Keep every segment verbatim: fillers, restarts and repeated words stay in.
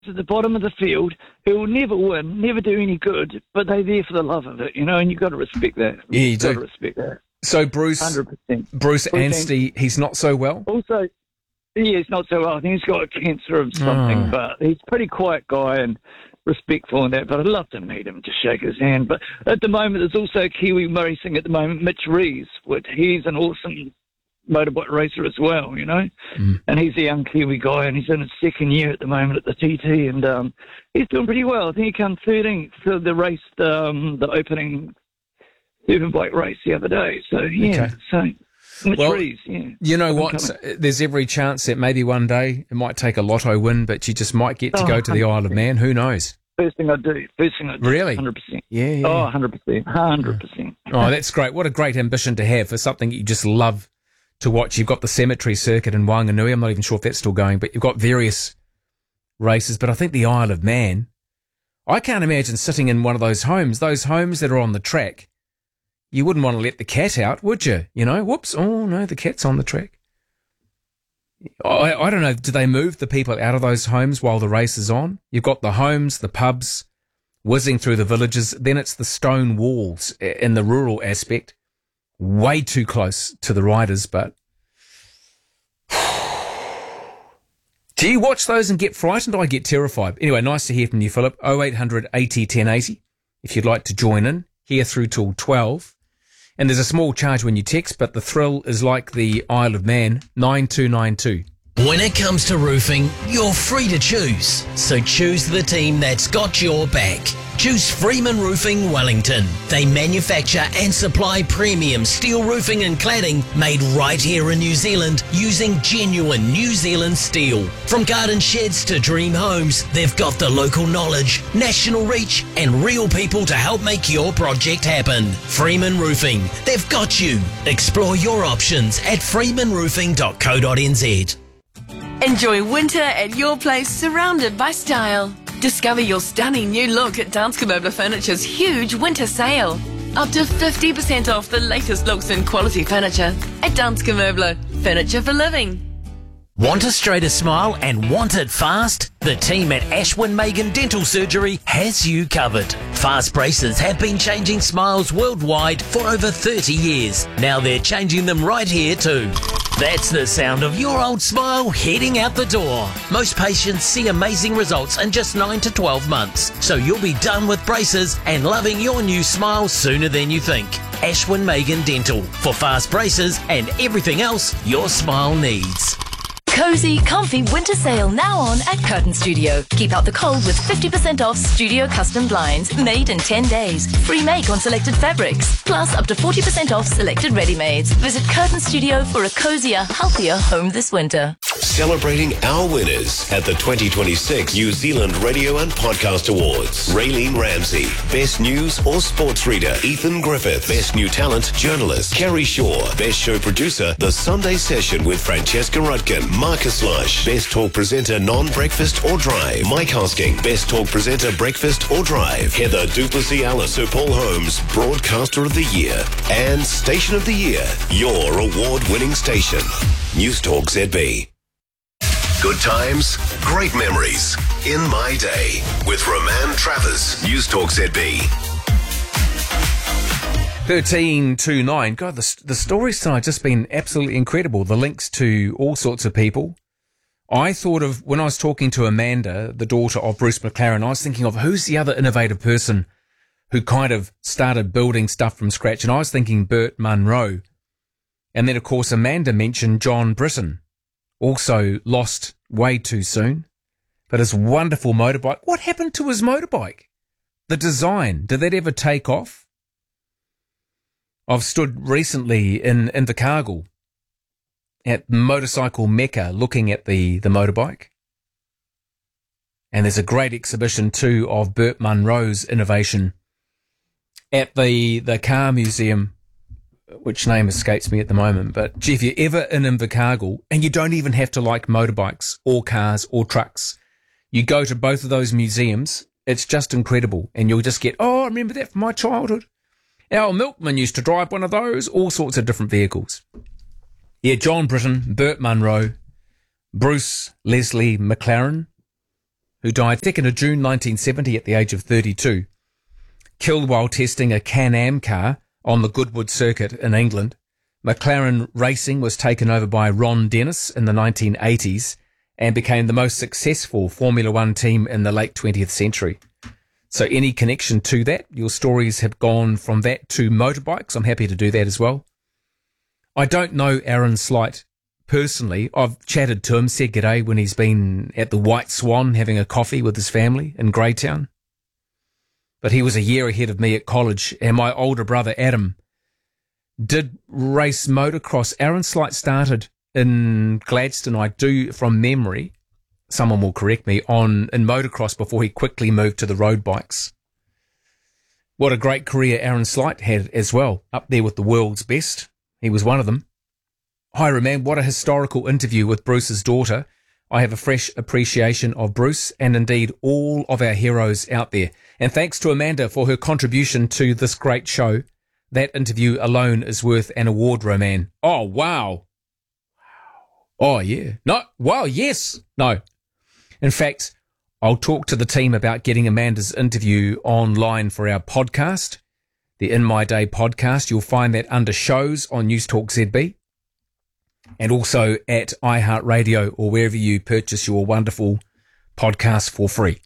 at the bottom of the field who will never win, never do any good, but they're there for the love of it, you know, and you've got to respect that. Yeah, you you've do. got to respect that. So Bruce, one hundred percent. Bruce Anstey, he's not so well? Also, yeah, he's not so well. I think he's got a cancer of something, Oh. but he's a pretty quiet guy and respectful and that, but I'd love to meet him, just shake his hand. But at the moment, there's also Kiwi racing at the moment, Mitch Rees, which he's an awesome motorbike racer as well, you know, Mm. and he's a young Kiwi guy, and he's in his second year at the moment at the T T, and um, he's doing pretty well. I think he came thirteenth for the race, um, the opening Superbike race the other day. So yeah, Okay. so Mitch Well, Rees, yeah. You know I'm what? coming. There's every chance that maybe one day it might take a lotto win, but you just might get to Oh, go to the Isle of one hundred percent. Man. Who knows? First thing I do, first thing I do, Really? one hundred percent. Yeah, yeah. Oh, one hundred percent, one hundred percent. Oh, that's great. What a great ambition to have for something you just love to watch. You've got the cemetery circuit in Wanganui. I'm not even sure if that's still going, but you've got various races. But I think the Isle of Man, I can't imagine sitting in one of those homes, those homes that are on the track. You wouldn't want to let the cat out, would you? You know, whoops. Oh, no, the cat's on the track. I, I don't know. Do they move the people out of those homes while the race is on? You've got the homes, the pubs, whizzing through the villages. Then it's the stone walls in the rural aspect. Way too close to the riders, but do you watch those and get frightened? I get terrified. Anyway, nice to hear from you, Philip. oh eight hundred eighty ten eighty if you'd like to join in, here through till twelve. And there's a small charge when you text, but the thrill is like the Isle of Man, nine two nine two. When it comes to roofing, you're free to choose. So choose the team that's got your back. Choose Freeman Roofing Wellington. They manufacture and supply premium steel roofing and cladding made right here in New Zealand using genuine New Zealand steel. From garden sheds to dream homes, they've got the local knowledge, national reach, and real people to help make your project happen. Freeman Roofing, they've got you. Explore your options at freeman roofing dot co dot n z. Enjoy winter at your place, surrounded by style. Discover your stunning new look at Danske Møbler Furniture's huge winter sale. Up to fifty percent off the latest looks and quality furniture at Danske Møbler, furniture for living. Want a straighter smile and want it fast? The team at Ashwin Megan Dental Surgery has you covered. Fast braces have been changing smiles worldwide for over thirty years. Now they're changing them right here too. That's the sound of your old smile heading out the door. Most patients see amazing results in just nine to twelve months. So you'll be done with braces and loving your new smile sooner than you think. Ashwin Megan Dental for fast braces and everything else your smile needs. Cozy, comfy winter sale now on at Curtain Studio. Keep out the cold with fifty percent off studio custom blinds made in ten days. Free make on selected fabrics. Plus up to forty percent off selected ready-mades. Visit Curtain Studio for a cozier, healthier home this winter. Celebrating our winners at the twenty twenty-six New Zealand Radio and Podcast Awards. Raylene Ramsey, Best News or Sports Reader. Ethan Griffith, Best New Talent Journalist. Kerry Shaw, Best Show Producer. The Sunday Session with Francesca Rudkin. Marcus Lush, Best Talk Presenter Non-Breakfast or Drive. Mike Hosking, Best Talk Presenter Breakfast or Drive. Heather Duplessis Alice, Sir Paul Holmes, Broadcaster of the Year. And Station of the Year, your award-winning station. News Talk Z B. Good times, great memories. In My Day with Roman Travers. News Talk Z B. thirteen to nine. God, the, the stories tonight have just been absolutely incredible. The links to all sorts of people. I thought of, when I was talking to Amanda, the daughter of Bruce McLaren, I was thinking of who's the other innovative person who kind of started building stuff from scratch. And I was thinking Bert Munro. And then, of course, Amanda mentioned John Britton, also lost way too soon. But his wonderful motorbike. What happened to his motorbike? The design, did that ever take off? I've stood recently in Invercargill at Motorcycle Mecca looking at the, the motorbike. And there's a great exhibition too of Bert Munro's innovation at the, the car museum, which name escapes me at the moment. But gee, if you're ever in Invercargill, and you don't even have to like motorbikes or cars or trucks, you go to both of those museums, it's just incredible. And you'll just get, oh, I remember that from my childhood. Our milkman used to drive one of those, all sorts of different vehicles. Yeah, John Britton, Bert Munro, Bruce Leslie McLaren, who died second of June nineteen seventy at the age of thirty-two. Killed while testing a Can-Am car on the Goodwood circuit in England. McLaren Racing was taken over by Ron Dennis in the nineteen eighties and became the most successful Formula One team in the late twentieth century. So any connection to that? Your stories have gone from that to motorbikes. I'm happy to do that as well. I don't know Aaron Slight personally. I've chatted to him, said g'day when he's been at the White Swan having a coffee with his family in Greytown. But he was a year ahead of me at college, and my older brother Adam did race motocross. Aaron Slight started in Gladstone, I do from memory, someone will correct me, on in motocross before he quickly moved to the road bikes. What a great career Aaron Slight had as well, up there with the world's best. He was one of them. Hi, Roman, what a historical interview with Bruce's daughter. I have a fresh appreciation of Bruce and indeed all of our heroes out there. And thanks to Amanda for her contribution to this great show. That interview alone is worth an award, Roman. Oh, wow. Oh, yeah. No, wow, yes. No. In fact, I'll talk to the team about getting Amanda's interview online for our podcast, the In My Day podcast. You'll find that under shows on News Talk Z B. And also at iHeartRadio or wherever you purchase your wonderful podcast for free.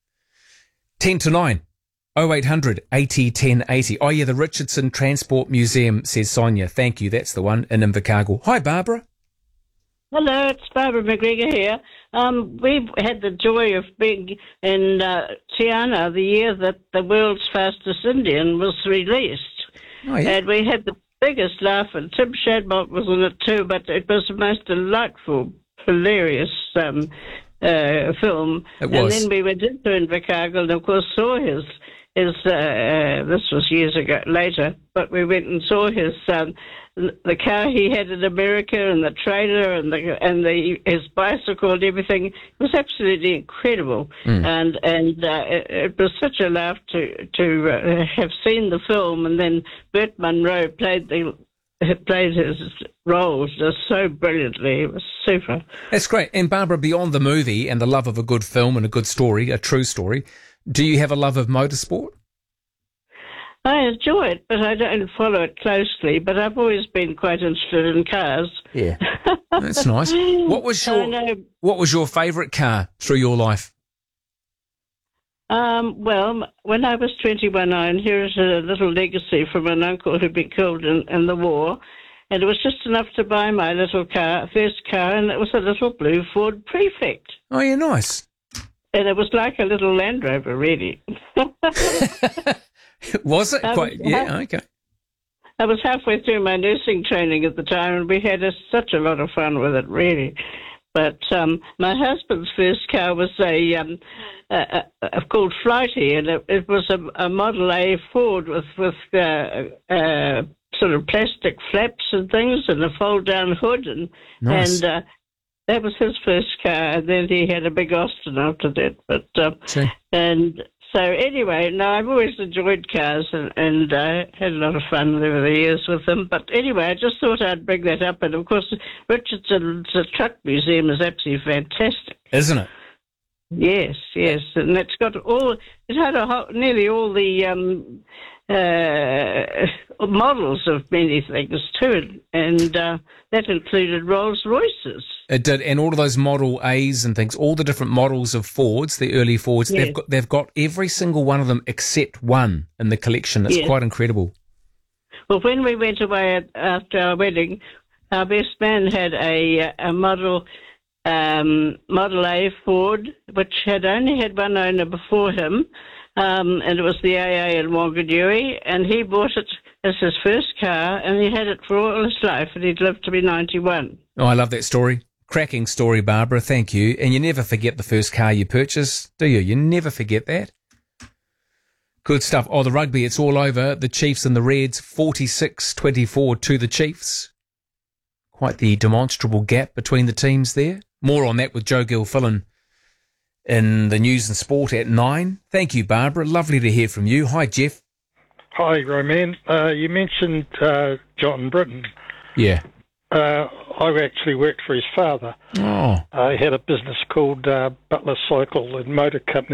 ten to nine, oh eight hundred eighty ten eighty. Oh yeah, the Richardson Transport Museum, says Sonia. Thank you, that's the one in Invercargill. Hi, Barbara. Hello, it's Barbara McGregor here. Um, we've had the joy of being in uh, Tiana the year that the world's fastest Indian was released. Oh, yeah. And we had the biggest laugh, and Tim Shadbolt was in it too, but it was the most delightful, hilarious um, uh, film. It was. And then we went into Invercargill and, of course, saw his, his uh, uh, this was years ago, later, but we went and saw his, um, the car he had in America and the trailer and the and the his bicycle and everything. It was absolutely incredible. Mm. And and uh, it, it was such a laugh to, to uh, have seen the film, and then Burt Munro played the played his roles just so brilliantly. It was super. That's great. And Barbara, beyond the movie and the love of a good film and a good story, a true story, do you have a love of motorsport? I enjoy it, but I don't follow it closely. But I've always been quite interested in cars. Yeah, that's nice. What was your What was your favourite car through your life? Um, well, when I was twenty-one, I inherited a little legacy from an uncle who'd been killed in, in the war, and it was just enough to buy my little car, first car, and it was a little blue Ford Prefect. Oh, yeah, nice. And it was like a little Land Rover, really. Was it? I Quite, was, yeah, okay. I was halfway through my nursing training at the time, and we had a, such a lot of fun with it, really. But um, my husband's first car was a, um, a, a, a called Flighty, and it, it was a, a Model A Ford with with uh, uh, sort of plastic flaps and things, and a fold-down hood, and nice. and uh, that was his first car. And then he had a big Austin after that. But um, sure. and. So anyway, no, I've always enjoyed cars and, and uh, had a lot of fun over the years with them. But anyway, I just thought I'd bring that up. And of course, Richardson's Truck Museum is absolutely fantastic, isn't it? Yes, yes, and it's got all. It had a whole, nearly all the um, uh, models of many things too, and uh, that included Rolls Royces. It did, and all of those Model A's and things, all the different models of Fords, the early Fords, yes. they've got they've got every single one of them except one in the collection. It's yes. quite incredible. Well, when we went away after our wedding, our best man had a a model. Um, Model A Ford, which had only had one owner before him, um, and it was the A A in Wanganui, and he bought it as his first car, and he had it for all his life, and he'd lived to be ninety-one. Oh, I love that story. Cracking story, Barbara. Thank you. And you never forget the first car you purchase, do you? You never forget that. Good stuff. Oh, the rugby, it's all over. The Chiefs and the Reds, forty-six twenty-four to the Chiefs. Quite the demonstrable gap between the teams there. More on that with Joe Gilfillan in the news and sport at nine. Thank you, Barbara. Lovely to hear from you. Hi, Jeff. Hi, Roman. Uh, you mentioned uh, John Britton. Yeah. Uh, I actually worked for his father. Oh. Uh, he had a business called uh, Butler Cycle and Motor Company.